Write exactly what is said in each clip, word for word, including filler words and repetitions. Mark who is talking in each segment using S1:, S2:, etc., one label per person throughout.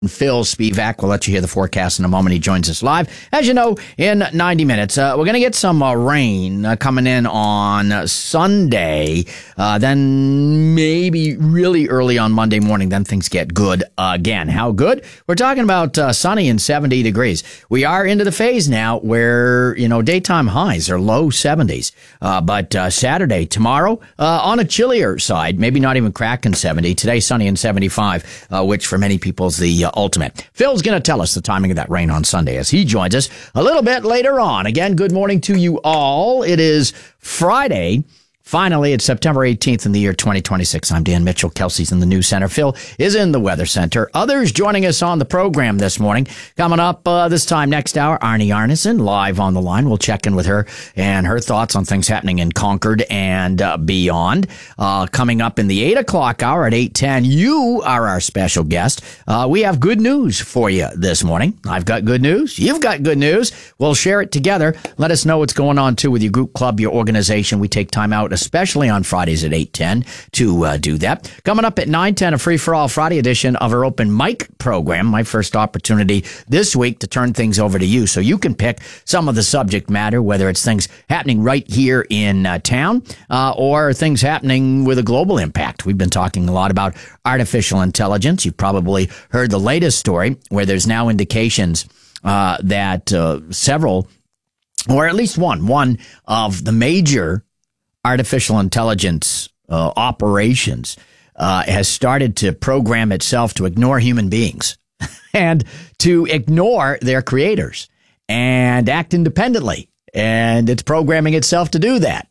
S1: Phil Spivak will let you hear the forecast in a moment. He joins us live, as you know, in ninety minutes. Uh, we're going to get some uh, rain uh, coming in on Sunday, uh, then maybe really early on Monday morning. Then things get good again. How good? We're talking about uh, sunny and seventy degrees. We are into the phase now where, you know, daytime highs are low seventies. Uh, but uh, Saturday, tomorrow, uh, on a chillier side, maybe not even cracking seventy. Today, sunny and seventy-five, uh, which for many people is the uh, ultimate. Phil's going to tell us the timing of that rain on Sunday as he joins us a little bit later on. Again, good morning to you all. It is Friday. Finally, it's September eighteenth in the year twenty twenty-six. I'm Dan Mitchell. Kelsey's in the news center. Phil is in the weather center. Others joining us on the program this morning. Coming up uh, this time next hour, Arnie Arneson live on the line. We'll check in with her and her thoughts on things happening in Concord and uh, beyond. Uh, coming up in the eight o'clock hour at eight ten, you are our special guest. Uh, we have good news for you this morning. I've got good news. You've got good news. We'll share it together. Let us know what's going on, too, with your group, club, your organization. We take time out, especially on Fridays at eight ten to uh, do that. Coming up at nine ten, a free-for-all Friday edition of our open mic program. My first opportunity this week to turn things over to you so you can pick some of the subject matter, whether it's things happening right here in uh, town uh, or things happening with a global impact. We've been talking a lot about artificial intelligence. You've probably heard the latest story where there's now indications uh, that uh, several, or at least one, one of the major artificial intelligence uh, operations uh, has started to program itself to ignore human beings and to ignore their creators and act independently. And it's programming itself to do that.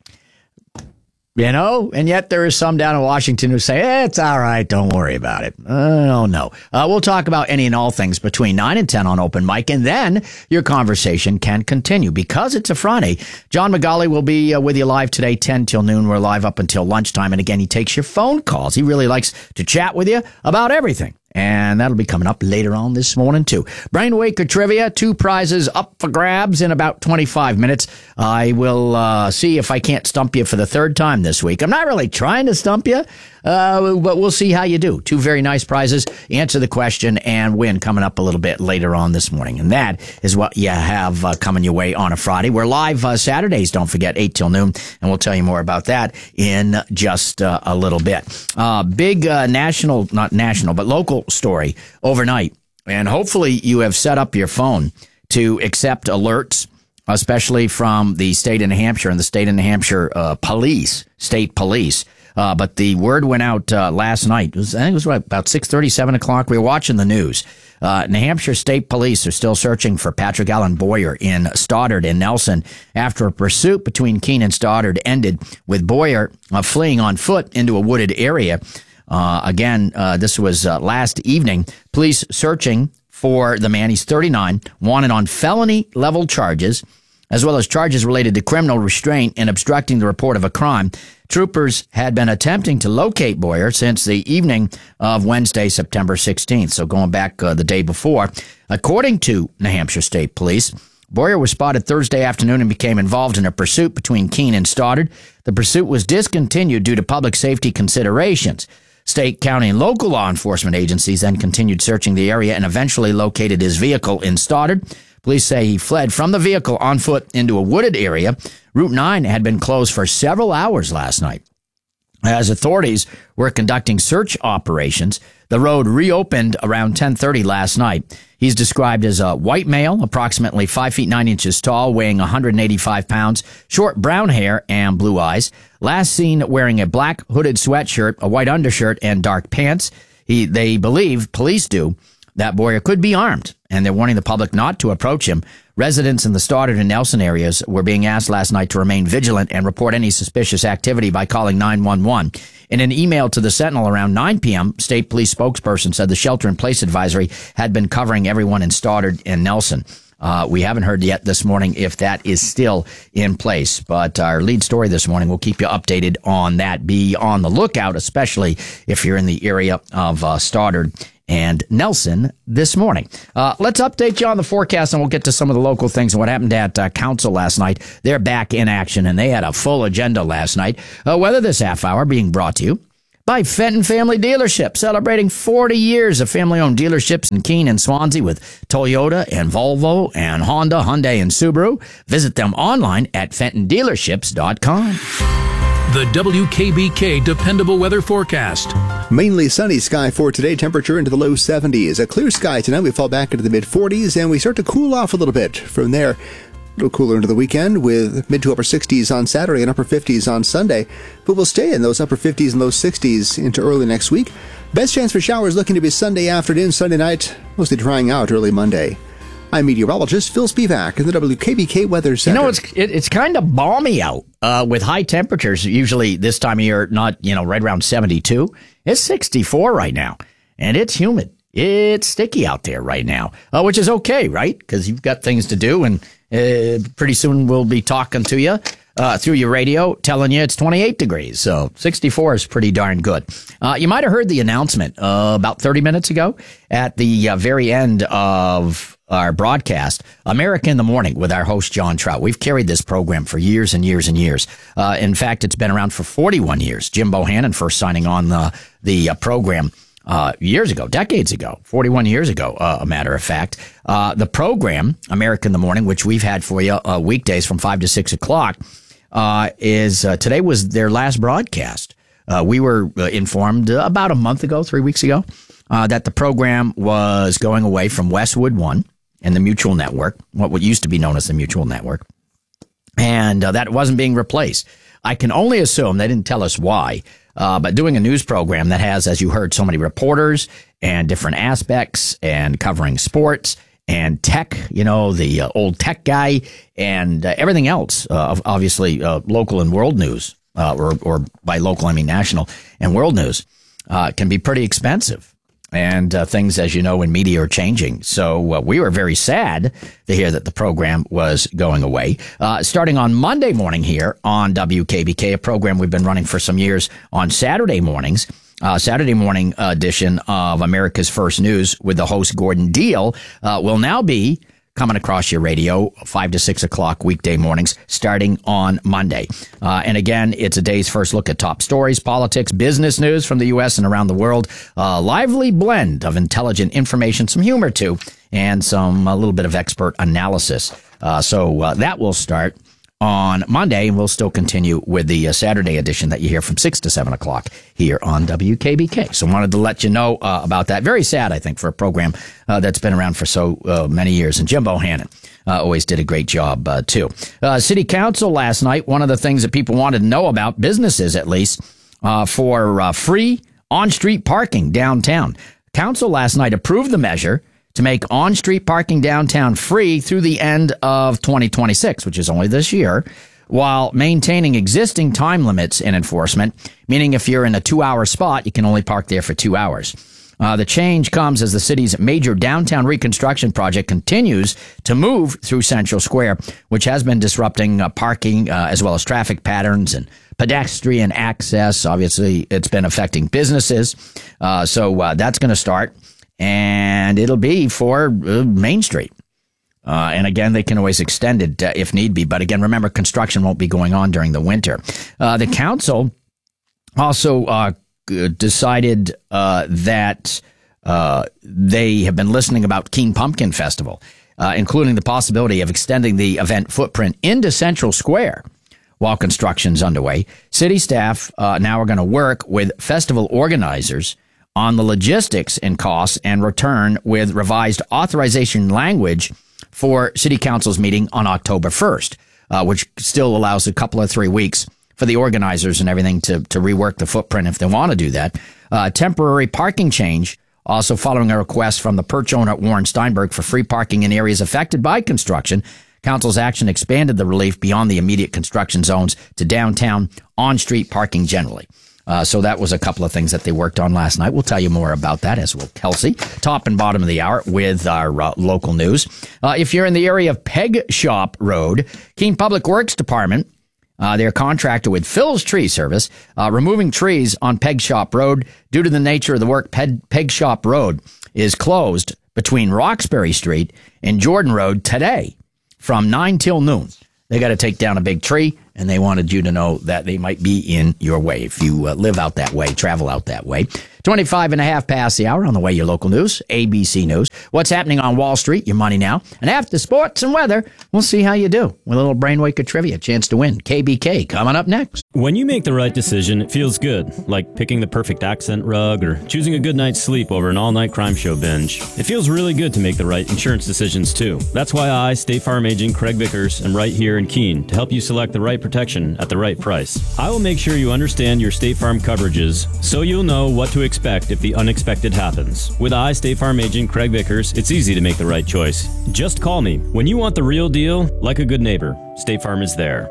S1: You know, and yet there is some down in Washington who say, eh, it's all right, don't worry about it. Oh, no. Uh, we'll talk about any and all things between nine and ten on Open Mic, and then your conversation can continue. Because it's a Friday, John McGauley will be uh, with you live today, ten till noon. We're live up until lunchtime, and again, he takes your phone calls. He really likes to chat with you about everything. And that'll be coming up later on this morning, too. Brainwaker Trivia, two prizes up for grabs in about twenty-five minutes. I will uh, see if I can't stump you for the third time this week. I'm not really trying to stump you, uh, but we'll see how you do. Two very nice prizes. Answer the question and win coming up a little bit later on this morning. And that is what you have uh, coming your way on a Friday. We're live uh, Saturdays, don't forget, eight till noon. And we'll tell you more about that in just uh, a little bit. Uh, big uh, national, not national, but local story overnight, and hopefully you have set up your phone to accept alerts, especially from the state of New Hampshire and the state of New Hampshire uh, police, state police. Uh, but the word went out uh, last night. It was, I think it was what, about six thirty, seven o'clock. We were watching the news. Uh, New Hampshire State Police are still searching for Patrick Allen Boyer in Stoddard and Nelson after a pursuit between Keene and Stoddard ended with Boyer uh, fleeing on foot into a wooded area. Uh, again, uh, this was uh, last evening. Police searching for the man. He's thirty-nine, wanted on felony-level charges, as well as charges related to criminal restraint and obstructing the report of a crime. Troopers had been attempting to locate Boyer since the evening of Wednesday, September sixteenth, so going back uh, the day before. According to New Hampshire State Police, Boyer was spotted Thursday afternoon and became involved in a pursuit between Keene and Stoddard. The pursuit was discontinued due to public safety considerations. State, county, and local law enforcement agencies then continued searching the area and eventually located his vehicle in Stoddard. Police say he fled from the vehicle on foot into a wooded area. Route nine had been closed for several hours last night. As authorities were conducting search operations, the road reopened around ten thirty last night. He's described as a white male, approximately five feet nine inches tall, weighing one hundred eighty-five pounds, short brown hair and blue eyes. Last seen wearing a black hooded sweatshirt, a white undershirt, and dark pants. He, they believe, police do, that Boyer could be armed, and they're warning the public not to approach him. Residents in the Stoddard and Nelson areas were being asked last night to remain vigilant and report any suspicious activity by calling nine one one. In an email to the Sentinel around nine p.m., state police spokesperson said the shelter-in-place advisory had been covering everyone in Stoddard and Nelson. Uh, we haven't heard yet this morning if that is still in place, but our lead story this morning, we'll keep you updated on that. Be on the lookout, especially if you're in the area of uh, Stoddard and Nelson this morning. Uh, let's update you on the forecast, and we'll get to some of the local things and what happened at uh, Council last night. They're back in action, and they had a full agenda last night. Uh, weather this half hour being brought to you by Fenton Family Dealership, celebrating forty years of family-owned dealerships in Keene and Swansea with Toyota and Volvo and Honda, Hyundai, and Subaru. Visit them online at fenton dealerships dot com.
S2: The W K B K Dependable Weather Forecast.
S3: Mainly sunny sky for today, temperature into the low seventies. A clear sky tonight, we fall back into the mid forties, and we start to cool off a little bit from there. A little cooler into the weekend with mid to upper sixties on Saturday and upper fifties on Sunday. But we'll stay in those upper fifties and low sixties into early next week. Best chance for showers looking to be Sunday afternoon, Sunday night, mostly drying out early Monday. I'm meteorologist Phil Spivak in the W K B K Weather Center.
S1: You know, it's it, it's kind of balmy out uh, with high temperatures. Usually this time of year, not, you know, right around seventy-two. It's sixty-four right now, and it's humid. It's sticky out there right now, uh, which is okay, right? Because you've got things to do, and uh, pretty soon we'll be talking to you uh, through your radio, telling you it's twenty-eight degrees. So sixty-four is pretty darn good. Uh, you might have heard the announcement uh, about thirty minutes ago at the uh, very end of our broadcast, America in the Morning, with our host, John Trout. We've carried this program for years and years and years. Uh, in fact, it's been around for forty-one years. Jim Bohannon first signing on the, the uh, program uh, years ago, decades ago, forty-one years ago, uh, a matter of fact. Uh, the program, America in the Morning, which we've had for you uh, weekdays from five to six o'clock, uh, is uh, today was their last broadcast. Uh, we were uh, informed uh, about a month ago, three weeks ago, uh, that the program was going away from Westwood One and the Mutual Network, what used to be known as the Mutual Network, and uh, that wasn't being replaced. I can only assume, they didn't tell us why, uh, but doing a news program that has, as you heard, so many reporters and different aspects and covering sports and tech, you know, the uh, old tech guy and uh, everything else, uh, obviously uh, local and world news, uh, or, or by local I mean national and world news, uh, can be pretty expensive. And uh, things, as you know, in media are changing. So uh, we were very sad to hear that the program was going away. Uh, starting on Monday morning here on W K B K, a program we've been running for some years on Saturday mornings, uh, Saturday morning edition of America's First News with the host Gordon Deal uh, will now be coming across your radio five to six o'clock weekday mornings starting on Monday. Uh, and again, it's a day's first look at top stories, politics, business news from the U S and around the world. A lively blend of intelligent information, some humor too, and some a little bit of expert analysis. Uh, so uh, that will start on Monday, and we'll still continue with the uh, Saturday edition that you hear from six to seven o'clock here on W K B K. So wanted to let you know uh, about that. Very sad, I think, for a program uh, that's been around for so uh, many years. And Jim Bohannon uh, always did a great job, uh, too. Uh, City Council last night, one of the things that people wanted to know about, businesses at least, uh, for uh, free on-street parking downtown. Council last night approved the measure to make on-street parking downtown free through the end of twenty twenty-six, which is only this year, while maintaining existing time limits in enforcement, meaning if you're in a two-hour spot, you can only park there for two hours. Uh, the change comes as the city's major downtown reconstruction project continues to move through Central Square, which has been disrupting uh, parking uh, as well as traffic patterns and pedestrian access. Obviously, it's been affecting businesses. Uh, so uh, that's going to start. And it'll be for uh, Main Street. Uh, and again, they can always extend it uh, if need be. But again, remember, construction won't be going on during the winter. Uh, the council also uh, decided uh, that uh, they have been listening about Keene Pumpkin Festival, uh, including the possibility of extending the event footprint into Central Square while construction's underway. City staff uh, now are going to work with festival organizers on the logistics and costs and return with revised authorization language for City Council's meeting on October first, uh, which still allows a couple of three weeks for the organizers and everything to, to rework the footprint if they want to do that. Uh, temporary parking change, also following a request from the perch owner Warren Steinberg for free parking in areas affected by construction. Council's action expanded the relief beyond the immediate construction zones to downtown on-street parking generally. Uh, so that was a couple of things that they worked on last night. We'll tell you more about that, as will Kelsey. Top and bottom of the hour with our uh, local news. Uh, if you're in the area of Peg Shop Road, Keene Public Works Department, uh, they're contracted with Phil's Tree Service, uh, removing trees on Peg Shop Road. Due to the nature of the work, Peg, Peg Shop Road is closed between Roxbury Street and Jordan Road today from nine till noon. They got to take down a big tree and they wanted you to know that they might be in your way if you uh, live out that way, travel out that way. twenty-five and a half past the hour. On the way, your local news, A B C News. What's happening on Wall Street, your money now. And after sports and weather, we'll see how you do with a little Brainwaker trivia. Chance to win. K B K coming up next.
S4: When you make the right decision, it feels good, like picking the perfect accent rug or choosing a good night's sleep over an all-night crime show binge. It feels really good to make the right insurance decisions, too. That's why I, State Farm agent Craig Vickers, am right here in Keene to help you select the right protection at the right price. I will make sure you understand your State Farm coverages so you'll know what to expect if the unexpected happens. With I, State Farm agent Craig Vickers, it's easy to make the right choice. Just call me. When you want the real deal, like a good neighbor, State Farm is there.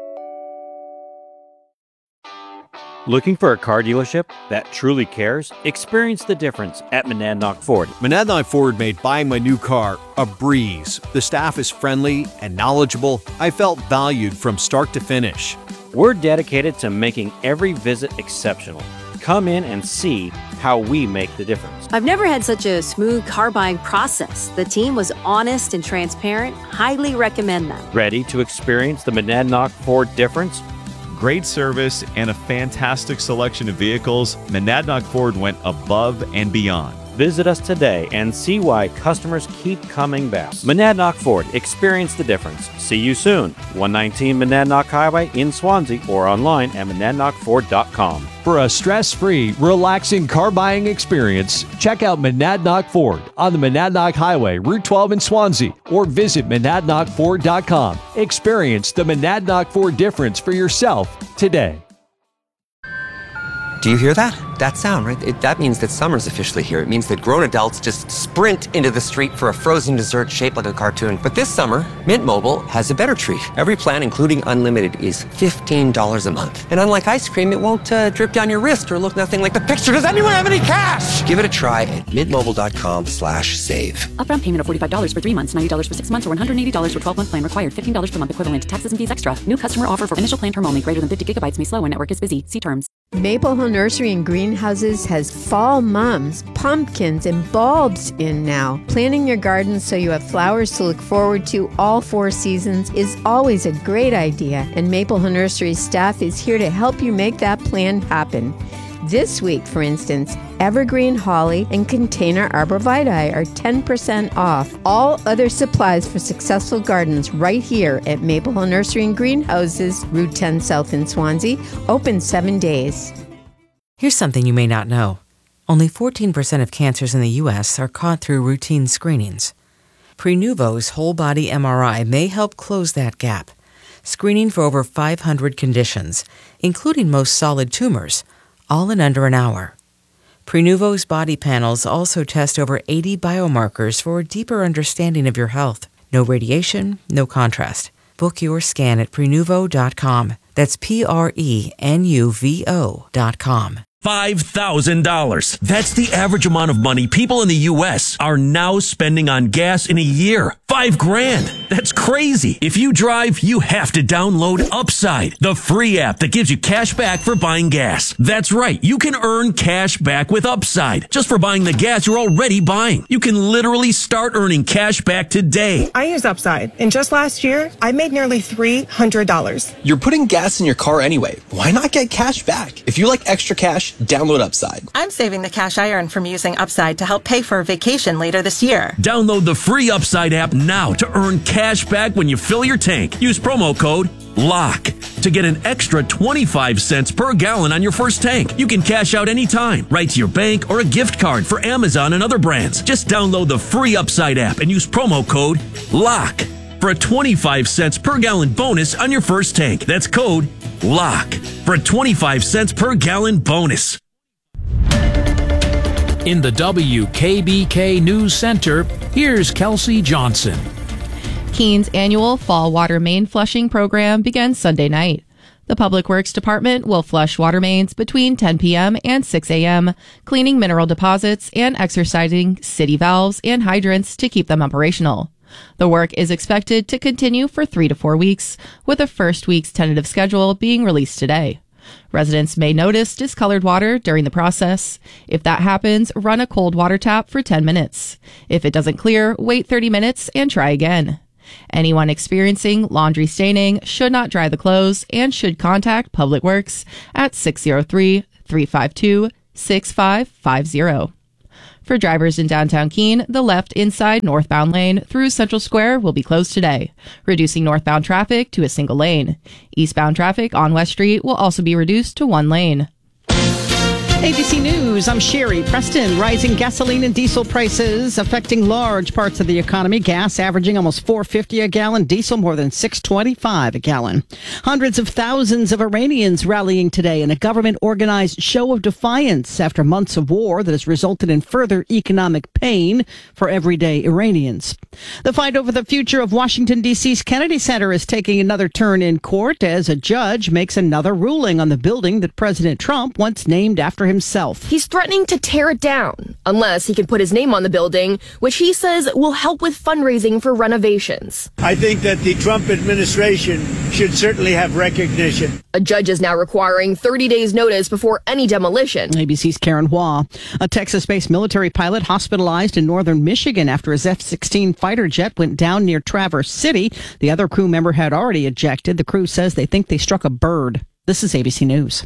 S5: Looking for a car dealership that truly cares? Experience the difference at Monadnock Ford.
S6: Monadnock Ford made buying my new car a breeze. The staff is friendly and knowledgeable. I felt valued from start to finish.
S5: We're dedicated to making every visit exceptional. Come in and see how we make the difference.
S7: I've never had such a smooth car buying process. The team was honest and transparent. Highly recommend them.
S5: Ready to experience the Monadnock Ford difference?
S8: Great service and a fantastic selection of vehicles, Monadnock Ford went above and beyond.
S5: Visit us today and see why customers keep coming back. Monadnock Ford, experience the difference. See you soon. one nineteen Monadnock Highway in Swansea or online at monadnock ford dot com.
S9: For a stress-free, relaxing car buying experience, check out Monadnock Ford on the Monadnock Highway, Route twelve in Swansea, or visit monadnock ford dot com. Experience the Monadnock Ford difference for yourself today.
S10: Do you hear that? That sound, right? It, that means that summer's officially here. It means that grown adults just sprint into the street for a frozen dessert shaped like a cartoon. But this summer, Mint Mobile has a better treat. Every plan, including unlimited, is fifteen dollars a month. And unlike ice cream, it won't uh, drip down your wrist or look nothing like the picture. Does anyone have any cash? Give it a try at mintmobile.com slash save.
S11: Upfront payment of forty-five dollars for three months, ninety dollars for six months, or one hundred eighty dollars for twelve-month plan required. fifteen dollars per month equivalent. Taxes and fees extra. New customer offer for initial plan term only. Greater than fifty gigabytes may slow when network is busy. See terms.
S12: Maple Hill Nursery and Greenhouses has fall mums, pumpkins, and bulbs in now. Planting your garden so you have flowers to look forward to all four seasons is always a great idea, and Maple Hill Nursery staff is here to help you make that plan happen. This week, for instance, evergreen holly and container arborvitae are ten percent off. All other supplies for successful gardens right here at Maple Hill Nursery and Greenhouses, Route ten South in Swansea, open seven days.
S13: Here's something you may not know. Only fourteen percent of cancers in the U S are caught through routine screenings. Prenuvo's whole-body M R I may help close that gap, screening for over five hundred conditions, including most solid tumors, all in under an hour. Prenuvo's body panels also test over eighty biomarkers for a deeper understanding of your health. No radiation, no contrast. Book your scan at prenuvo dot com. That's P R E N U V O dot com.
S14: five thousand dollars. That's the average amount of money people in the U S are now spending on gas in a year. Five grand. That's crazy. If you drive, you have to download Upside, the free app that gives you cash back for buying gas. That's right. You can earn cash back with Upside just for buying the gas you're already buying. You can literally start earning cash back today.
S15: I use Upside, and just last year, I made nearly three hundred dollars.
S16: You're putting gas in your car anyway. Why not get cash back? If you like extra cash, download Upside.
S15: I'm saving the cash I earn from using Upside to help pay for a vacation later this year.
S14: Download the free Upside app now to earn cash back when you fill your tank. Use promo code LOCK to get an extra twenty-five cents per gallon on your first tank. You can cash out anytime, right to your bank or a gift card for Amazon and other brands. Just download the free Upside app and use promo code LOCK for a twenty-five cents per gallon bonus on your first tank. That's code LOCK for a twenty-five cents per gallon bonus.
S2: In the W K B K News Center, here's Kelsey Johnson.
S17: Keene's annual fall water main flushing program begins Sunday night. The Public Works Department will flush water mains between ten p.m. and six a.m., cleaning mineral deposits and exercising city valves and hydrants to keep them operational. The work is expected to continue for three to four weeks, with the first week's tentative schedule being released today. Residents may notice discolored water during the process. If that happens, run a cold water tap for ten minutes. If it doesn't clear, wait thirty minutes and try again. Anyone experiencing laundry staining should not dry the clothes and should contact Public Works at six oh three, three five two, six five five zero. For drivers in downtown Keene, the left inside northbound lane through Central Square will be closed today, reducing northbound traffic to a single lane. Eastbound traffic on West Street will also be reduced to one lane.
S18: A B C News, I'm Sherry Preston. Rising gasoline and diesel prices affecting large parts of the economy. Gas averaging almost four dollars and fifty cents a gallon. Diesel more than six dollars and twenty-five cents a gallon. Hundreds of thousands of Iranians rallying today in a government-organized show of defiance after months of war that has resulted in further economic pain for everyday Iranians. The fight over the future of Washington, D C's Kennedy Center is taking another turn in court as a judge makes another ruling on the building that President Trump once named after himself.
S19: He's threatening to tear it down unless he can put his name on the building, which he says will help with fundraising for renovations.
S20: I think that the Trump administration should certainly have recognition.
S19: A judge is now requiring thirty days notice before any demolition.
S18: A B C's Karen Hua. A Texas-based military pilot hospitalized in northern Michigan after his F sixteen fighter jet went down near Traverse City. The other crew member had already ejected. The crew says they think they struck a bird. This is A B C News.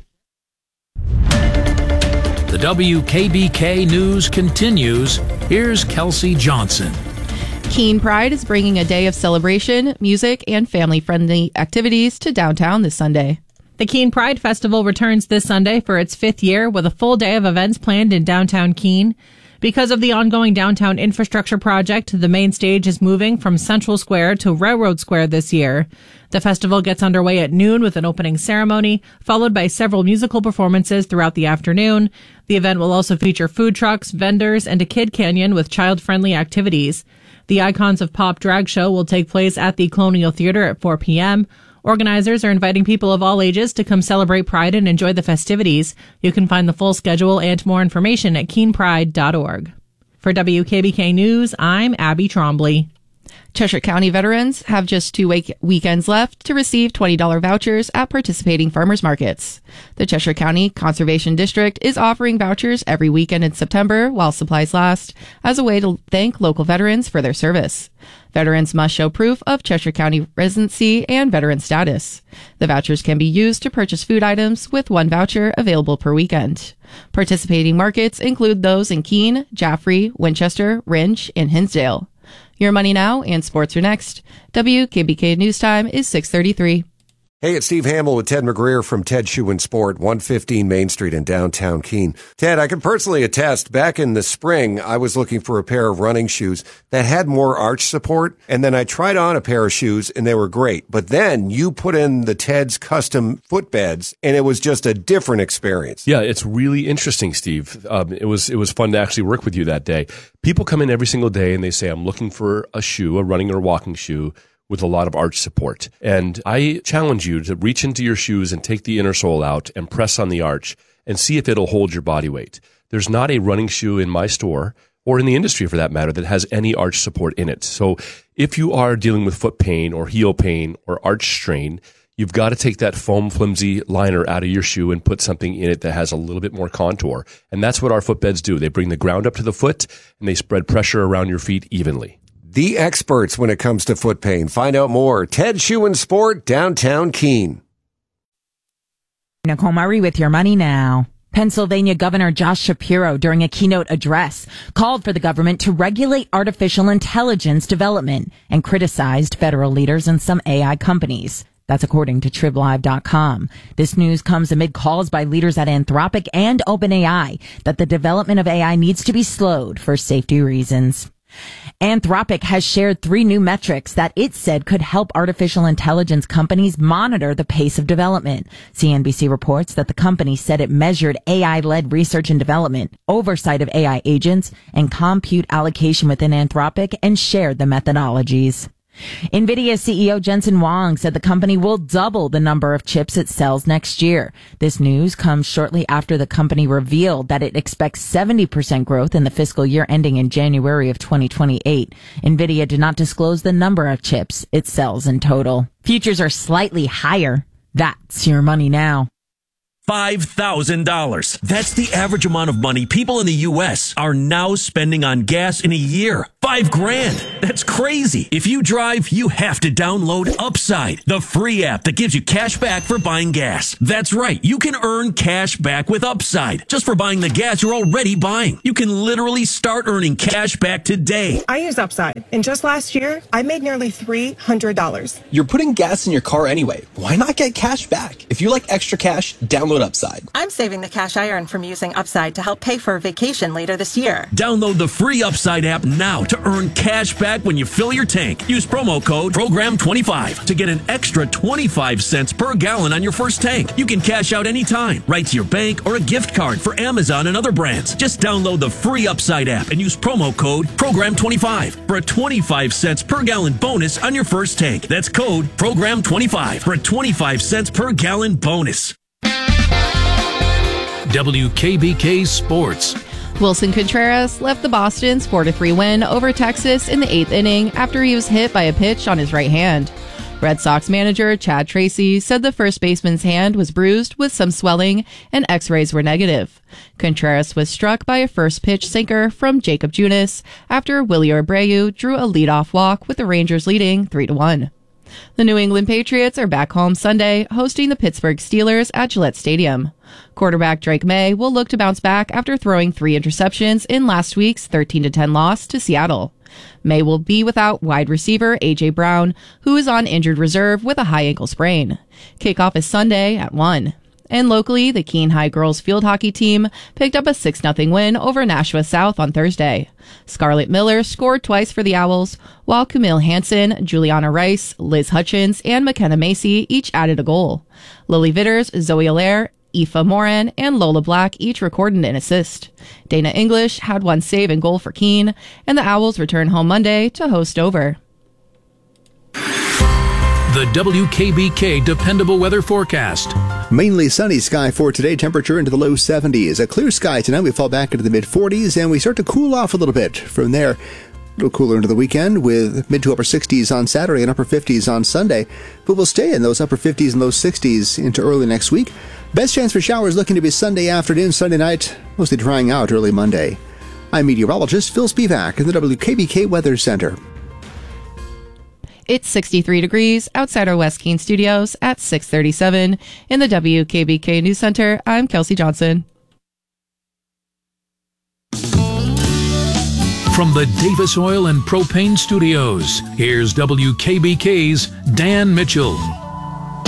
S2: The W K B K News continues. Here's Kelsey Johnson.
S17: Keene Pride is bringing a day of celebration, music, and family-friendly activities to downtown this Sunday.
S21: The Keene Pride Festival returns this Sunday for its fifth year with a full day of events planned in downtown Keene. Because of the ongoing downtown infrastructure project, the main stage is moving from Central Square to Railroad Square this year. The festival gets underway at noon with an opening ceremony, followed by several musical performances throughout the afternoon. The event will also feature food trucks, vendors, and a kid canyon with child-friendly activities. The Icons of Pop drag show will take place at the Colonial Theater at four p.m. Organizers are inviting people of all ages to come celebrate Pride and enjoy the festivities. You can find the full schedule and more information at keene pride dot org. For W K B K News, I'm Abby Trombley.
S17: Cheshire County veterans have just two week- weekends left to receive twenty dollars vouchers at participating farmers markets. The Cheshire County Conservation District is offering vouchers every weekend in September while supplies last as a way to thank local veterans for their service. Veterans must show proof of Cheshire County residency and veteran status. The vouchers can be used to purchase food items with one voucher available per weekend. Participating markets include those in Keene, Jaffrey, Winchester, Rindge, and Hinsdale. Your Money Now and Sports are next. W K B K News Time is six thirty-three.
S22: Hey, it's Steve Hamill with Ted McGreer from Ted Shoe and Sport, one fifteen Main Street in downtown Keene. Ted, I can personally attest, back in the spring, I was looking for a pair of running shoes that had more arch support, and then I tried on a pair of shoes, and they were great. But then you put in the Ted's custom footbeds, and it was just a different experience.
S23: Yeah, it's really interesting, Steve. Um, it was it was fun to actually work with you that day. People come in every single day, and they say, I'm looking for a shoe, a running or walking shoe, with a lot of arch support. And I challenge you to reach into your shoes and take the inner sole out and press on the arch and see if it'll hold your body weight. There's not a running shoe in my store, or in the industry for that matter, that has any arch support in it. So if you are dealing with foot pain or heel pain or arch strain, you've got to take that foam flimsy liner out of your shoe and put something in it that has a little bit more contour. And that's what our footbeds do. They bring the ground up to the foot and they spread pressure around your feet evenly.
S22: The experts when it comes to foot pain. Find out more. Ted Shoe and Sport, downtown Keene.
S24: Nicole Murray with Your Money Now. Pennsylvania Governor Josh Shapiro, during a keynote address, called for the government to regulate artificial intelligence development and criticized federal leaders and some A I companies. That's according to Trib Live dot com. This news comes amid calls by leaders at Anthropic and OpenAI that the development of A I needs to be slowed for safety reasons. Anthropic has shared three new metrics that it said could help artificial intelligence companies monitor the pace of development. C N B C reports that the company said it measured A I-led research and development, oversight of A I agents, and compute allocation within Anthropic, and shared the methodologies. NVIDIA C E O Jensen Huang said the company will double the number of chips it sells next year. This news comes shortly after the company revealed that it expects seventy percent growth in the fiscal year ending in January of twenty twenty-eight. NVIDIA did not disclose the number of chips it sells in total. Futures are slightly higher. That's Your Money Now.
S14: five thousand dollars. That's the average amount of money people in the U S are now spending on gas in a year. Five grand. That's crazy. If you drive, you have to download Upside, the free app that gives you cash back for buying gas. That's right. You can earn cash back with Upside just for buying the gas you're already buying. You can literally start earning cash back today.
S1: I use Upside, and just last year, I made nearly three hundred dollars.
S16: You're putting gas in your car anyway. Why not get cash back? If you like extra cash, download Upside.
S15: I'm saving the cash I earn from using Upside to help pay for a vacation later this year.
S14: Download the free Upside app now to earn cash back when you fill your tank. Use promo code program twenty-five to get an extra twenty-five cents per gallon on your first tank. You can cash out anytime, right to your bank or a gift card for Amazon and other brands. Just download the free Upside app and use promo code program twenty-five for a twenty-five cents per gallon bonus on your first tank. That's code program twenty-five for a twenty-five cents per gallon bonus.
S2: W K B K Sports.
S17: Wilson Contreras left the Boston's four to three win over Texas in the eighth inning after he was hit by a pitch on his right hand. Red Sox manager Chad Tracy said the first baseman's hand was bruised with some swelling and x-rays were negative. Contreras was struck by a first pitch sinker from Jacob Junis after Willie Abreu drew a leadoff walk with the Rangers leading three to one. The New England Patriots are back home Sunday, hosting the Pittsburgh Steelers at Gillette Stadium. Quarterback Drake May will look to bounce back after throwing three interceptions in last week's thirteen to ten loss to Seattle. May will be without wide receiver A J. Brown, who is on injured reserve with a high ankle sprain. Kickoff is Sunday at one. And locally, the Keene High girls field hockey team picked up a six nothing win over Nashua South on Thursday. Scarlett Miller scored twice for the Owls, while Camille Hansen, Juliana Rice, Liz Hutchins, and McKenna Macy each added a goal. Lily Vitters, Zoe Allaire, Aoife Moran, and Lola Black each recorded an assist. Dana English had one save and goal for Keene, and the Owls return home Monday to host Dover.
S2: The W K B K Dependable Weather Forecast.
S3: Mainly sunny sky for today, temperature into the low seventies. A clear sky tonight, we fall back into the mid forties, and we start to cool off a little bit. From there, a little cooler into the weekend with mid to upper sixties on Saturday and upper fifties on Sunday. But we'll stay in those upper fifties and low sixties into early next week. Best chance for showers looking to be Sunday afternoon, Sunday night, mostly drying out early Monday. I'm meteorologist Phil Spivak in the W K B K Weather Center.
S17: It's sixty-three degrees outside our West Keene studios at six thirty-seven. In the W K B K News Center, I'm Kelsey Johnson.
S2: From the Davis Oil and Propane Studios, here's W K B K's Dan Mitchell.